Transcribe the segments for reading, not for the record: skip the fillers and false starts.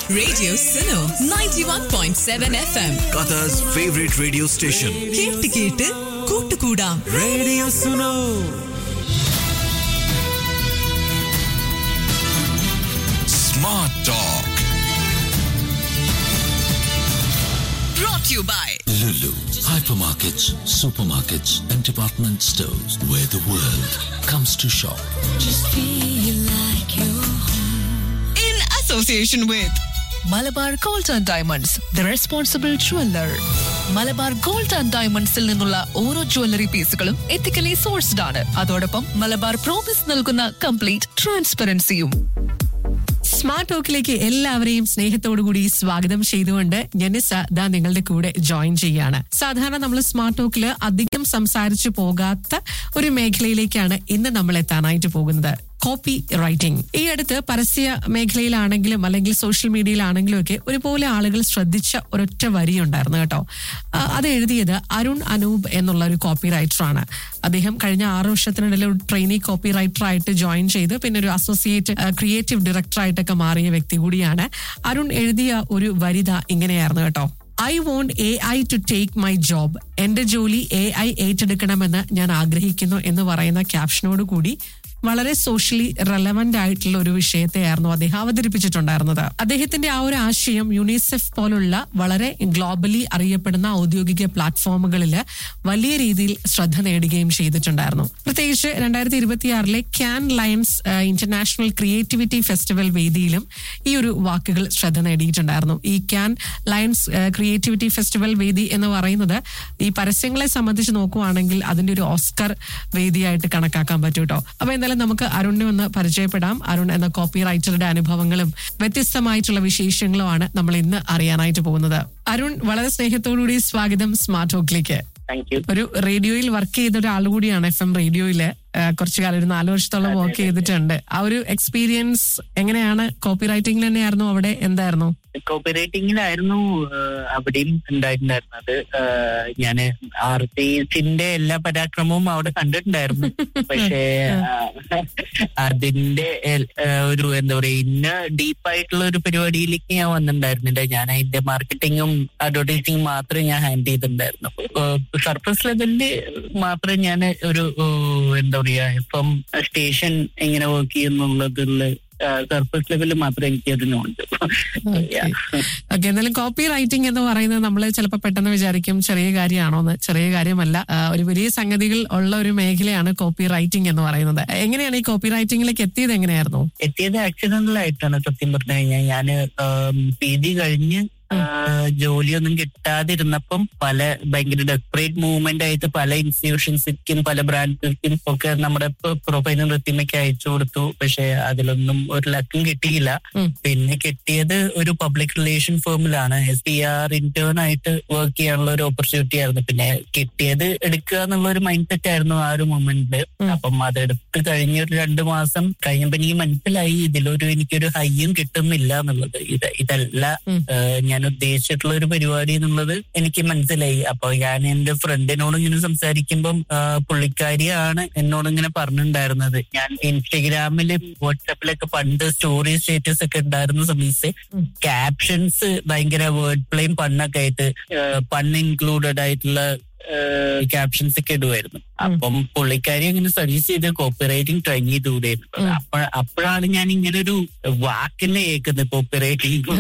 Radio Suno 91.7 FM. Qatar's favorite radio station. കേട്ട് കൂട്ടുകൂടാം. Radio Suno. Smart Talk. Brought to you by Lulu. Hypermarkets, supermarkets, and department stores where the world comes to shop. Just feel like you're home. in association with Malabar gold and diamonds the responsible jeweller. Malabar gold and ഡയമണ്ട്സിൽ നിന്നുള്ള ഓരോ jewellery പീസുകളും ethically sourced ആണ്. അതോടൊപ്പം Malabar promise നൽകുന്ന complete ട്രാൻസ്പെറൻസിയും. Smart ടോക്കിലേക്ക് എല്ലാവരെയും സ്നേഹത്തോടുകൂടി സ്വാഗതം ചെയ്തുകൊണ്ട് ജനിസ ദാ നിങ്ങളുടെ കൂടെ ജോയിൻ ചെയ്യാണ്. സാധാരണ നമ്മൾ സ്മാർട്ട് ടോക്കിൽ അധികം സംസാരിച്ചു പോകാത്ത ഒരു മേഖലയിലേക്കാണ് ഇന്ന് നമ്മൾ എത്താനായിട്ട് പോകുന്നത്. Copy writing. ഈ അടുത്ത് പരസ്യ മേഖലയിലാണെങ്കിലും അല്ലെങ്കിൽ സോഷ്യൽ മീഡിയയിലാണെങ്കിലും ഒക്കെ ഒരുപോലെ ആളുകൾ ശ്രദ്ധിച്ച ഒരൊറ്റ വരിയുണ്ടായിരുന്നു കേട്ടോ. അത് എഴുതിയത് അരുൺ അനൂപ് എന്നുള്ള ഒരു കോപ്പി റൈറ്ററാണ്. അദ്ദേഹം കഴിഞ്ഞ 6 വർഷത്തിനിടയിൽ ഒരു ട്രെയിനി കോപ്പി റൈറ്ററായിട്ട് ജോയിൻ ചെയ്ത് പിന്നെ ഒരു അസോസിയേറ്റ് ക്രിയേറ്റീവ് ഡയറക്ടറായിട്ടൊക്കെ മാറിയ വ്യക്തി കൂടിയാണ്. അരുൺ എഴുതിയ ഒരു വരിത ഇങ്ങനെയായിരുന്നു കേട്ടോ. I want AI to take my job. എന്റെ ജോലി AI ഏറ്റെടുക്കണമെന്ന് ഞാൻ ആഗ്രഹിക്കുന്നു എന്ന് പറയുന്ന ക്യാപ്ഷനോട് കൂടി വളരെ സോഷ്യലി റെലവന്റ് ആയിട്ടുള്ള ഒരു വിഷയത്തെയായിരുന്നു അദ്ദേഹം അവതരിപ്പിച്ചിട്ടുണ്ടായിരുന്നത്. അദ്ദേഹത്തിന്റെ ആ ഒരു ആശയം യുണിസെഫ് പോലുള്ള വളരെ ഗ്ലോബലി അറിയപ്പെടുന്ന ഔദ്യോഗിക പ്ലാറ്റ്ഫോമുകളിൽ വലിയ രീതിയിൽ ശ്രദ്ധ നേടുകയും ചെയ്തിട്ടുണ്ടായിരുന്നു. പ്രത്യേകിച്ച് 2026 can lions international creativity festival വേദിയിലും ഈ ഒരു വാക്കുകൾ ശ്രദ്ധ നേടിയിട്ടുണ്ടായിരുന്നു. ഈ ക്യാൻ ലയൺസ് ക്രിയേറ്റിവിറ്റി ഫെസ്റ്റിവൽ വേദി എന്ന് പറയുന്നത് ഈ പരസ്യങ്ങളെ സംബന്ധിച്ച് നോക്കുവാണെങ്കിൽ അതിന്റെ ഒരു ഓസ്കർ വേദിയായിട്ട് കണക്കാക്കാൻ പറ്റും കേട്ടോ. അപ്പൊ എന്തായാലും നമുക്ക് അരുണിനെ ഒന്ന് പരിചയപ്പെടാം. അരുൺ എന്ന കോപ്പി റൈറ്ററുടെ അനുഭവങ്ങളും വ്യത്യസ്തമായിട്ടുള്ള വിശേഷങ്ങളുമാണ് നമ്മൾ ഇന്ന് അറിയാനായിട്ട് പോകുന്നത്. അരുൺ, വളരെ സ്നേഹത്തോടുകൂടി സ്വാഗതം സ്മാർട്ട് ടോക്കിലേക്ക്. ഒരു റേഡിയോയിൽ വർക്ക് ചെയ്ത ഒരാൾ കൂടിയാണ്. FM റേഡിയോയില് കുറച്ചു കാലം ഒരു 4 വർഷത്തോളം വർക്ക് ചെയ്തിട്ടുണ്ട്. ആ ഒരു എക്സ്പീരിയൻസ് എങ്ങനെയാണ്? കോപ്പി റൈറ്റിംഗിൽ തന്നെയായിരുന്നു അവിടെ? എന്തായിരുന്നു? കോപ്പി റൈറ്റിംഗിലായിരുന്നു അവിടെയും ഉണ്ടായിട്ടുണ്ടായിരുന്നത്. ഞാന് ആർട്ടിസ്റ്റിന്റെ എല്ലാ പരാക്രമവും അവിടെ കണ്ടിട്ടുണ്ടായിരുന്നു. പക്ഷേ അതിന്റെ ഒരു എന്താ പറയാ ഇന്ന ഡീപ്പായിട്ടുള്ള ഒരു പരിപാടിയിലേക്ക് ഞാൻ വന്നിട്ടുണ്ടായിരുന്നില്ല. ഞാൻ അതിന്റെ മാർക്കറ്റിങ്ങും അഡ്വർടൈസിങ്ങും മാത്രമേ ഞാൻ ഹാൻഡിൽ ചെയ്തിട്ടുണ്ടായിരുന്നു. സർഫസ് ലെവലില് മാത്രമേ ഞാൻ ഒരു എന്താ പറയാ ഇപ്പം സ്റ്റേഷൻ എങ്ങനെ വർക്ക് ചെയ്യുന്നുള്ളതിൽ സർഫസ് ലെവലിൽ മാത്രമേ എനിക്ക് അതിനുണ്ട്. ഓക്കെ, എന്നാലും കോപ്പി റൈറ്റിംഗ് എന്ന് പറയുന്നത് നമ്മൾ ചിലപ്പോൾ പെട്ടെന്ന് വിചാരിക്കും ചെറിയ കാര്യമാണോന്ന്. ചെറിയ കാര്യമല്ല, ഒരു വലിയ സംഗതികൾ ഉള്ള ഒരു മേഖലയാണ് കോപ്പി റൈറ്റിംഗ് എന്ന് പറയുന്നത്. എങ്ങനെയാണ് ഈ കോപ്പി റൈറ്റിംഗിലേക്ക് എത്തിയത്? എങ്ങനെയായിരുന്നു എത്തിയത്? ആക്സിഡന്റൽ ആയിട്ടാണ് സത്യം പറഞ്ഞു കഴിഞ്ഞാൽ. ഞാന് PG കഴിഞ്ഞ് ജോലിയൊന്നും കിട്ടാതിരുന്നപ്പം ഭയങ്കര ഡെസ്പറേറ്റ് മൂവ്മെന്റ് ആയിട്ട് പല ഇൻസ്റ്റിറ്റ്യൂഷൻസിനും പല ബ്രാൻഡ്സിനും ഒക്കെ നമ്മുടെ പ്രൊഫൈലും റെസ്യൂമൊക്കെ അയച്ചു കൊടുത്തു. പക്ഷെ അതിലൊന്നും ഒരു ലക്കും കിട്ടിയില്ല. പിന്നെ കിട്ടിയത് ഒരു പബ്ലിക് റിലേഷൻ ഫേമിലാണ്. SPR ഇന്റേൺ ആയിട്ട് വർക്ക് ചെയ്യാനുള്ള ഒരു ഓപ്പർച്യൂണിറ്റി ആയിരുന്നു. പിന്നെ കിട്ടിയത് എടുക്കുക എന്നുള്ള ഒരു മൈൻഡ് സെറ്റ് ആയിരുന്നു ആ ഒരു മൊമെന്റില്. അപ്പം അതെടുത്ത് കഴിഞ്ഞ ഒരു 2 മാസം കഴിഞ്ഞപ്പോ എനിക്ക് മനസ്സിലായി എനിക്കൊരു ഹൈയും കിട്ടുന്നില്ല എന്നുള്ളത്. ഇതല്ല ഞാൻ ഉദ്ദേശിച്ചിട്ടുള്ള ഒരു പരിപാടി എന്നുള്ളത് എനിക്ക് മനസ്സിലായി. അപ്പൊ ഞാൻ എന്റെ ഫ്രണ്ടിനോട് ഇങ്ങനെ സംസാരിക്കുമ്പം പുള്ളിക്കാരിയാണ് എന്നോട് ഇങ്ങനെ പറഞ്ഞിട്ടുണ്ടായിരുന്നത്. ഞാൻ ഇൻസ്റ്റഗ്രാമില് വാട്സാപ്പിലൊക്കെ പണ്ട് സ്റ്റോറി സ്റ്റേറ്റസ് ഒക്കെ ഉണ്ടായിരുന്ന സമയത്ത് ക്യാപ്ഷൻസ് ഭയങ്കര വേർഡ് പ്ലേയും പണ്ണൊക്കെ ആയിട്ട് പണ്ണ് ഇൻക്ലൂഡഡ് ആയിട്ടുള്ള ക്യാപ്ഷൻസ് ഒക്കെ ഇടുമായിരുന്നു. അപ്പം പുള്ളിക്കാരി അങ്ങനെ സജസ്റ്റ് ചെയ്ത് കോപ്പി റൈറ്റിംഗ് ട്രൈ ചെയ്തുകൂടെ. അപ്പോഴാണ് ഞാൻ ഇങ്ങനെ ഒരു വാക്കിനെ കേൾക്കുന്നത്, കോപ്പി റൈറ്റിംഗ്.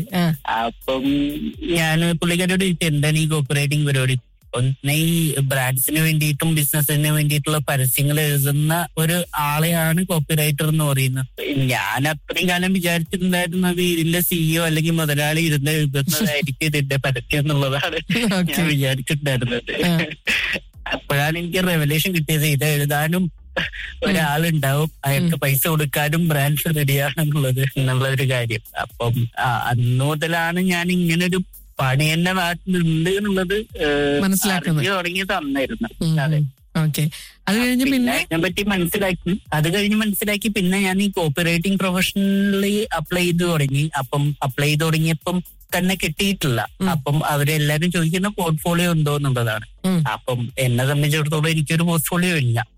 അപ്പം ഞാൻ പുള്ളിക്കാരിയോട് ചോദിച്ചു, എന്താണ് ഈ കോപ്പി റൈറ്റിംഗ് പരിപാടി? ഒന്ന് ഈ ബ്രാൻഡ്സിന് വേണ്ടിയിട്ടും ബിസിനസിന് വേണ്ടിയിട്ടുള്ള പരസ്യങ്ങൾ എഴുതുന്ന ഒരു ആളെയാണ് കോപ്പി റൈറ്റർ എന്ന് പറയുന്നത്. ഞാൻ അത്രയും കാലം വിചാരിച്ചിട്ടുണ്ടായിരുന്നത് ഇതിന്റെ CEO അല്ലെങ്കിൽ മുതലാളി ഇരുന്ന് എഴുതുന്നതായിരിക്കും ഇതിന്റെ പരസ്യം എന്നുള്ളതാണ് ഞാൻ വിചാരിച്ചിട്ടുണ്ടായിരുന്നത്. അപ്പോഴാണ് എനിക്ക് റെവലേഷൻ കിട്ടിയത്. ഇത് എഴുതാനും ഒരാളുണ്ടാവും, അയാൾക്ക് പൈസ കൊടുക്കാനും ബ്രാൻഡ്സ് റെഡിയാണെന്നുള്ളത് എന്നുള്ള ഒരു കാര്യം. അപ്പം അന്ന് മുതലാണ് ഞാൻ ഇങ്ങനൊരു പണി എന്റെ നാട്ടിലുണ്ട് എന്നുള്ളത് മനസ്സിലാക്കി തുടങ്ങി തന്നായിരുന്നു. അതെ, അത് കഴിഞ്ഞ് പിന്നെ അതിനെപ്പറ്റി മനസ്സിലാക്കി. അത് കഴിഞ്ഞ് മനസ്സിലാക്കി പിന്നെ ഞാൻ ഈ കോപ്പി റൈറ്റിംഗ് പ്രൊഫഷണലി അപ്ലൈ ചെയ്ത് തുടങ്ങി. അപ്പം അപ്ലൈ ചെയ്ത് തുടങ്ങിയപ്പം തന്നെ കിട്ടിയിട്ടില്ല. അപ്പം അവരെല്ലാരും ചോദിക്കുന്ന പോർട്ട്ഫോളിയോ ഉണ്ടോ എന്നുള്ളതാണ്. അപ്പം എന്നെ സംബന്ധിച്ചിടത്തോളം എനിക്കൊരു പോർട്ട്ഫോളിയോ ഇല്ല.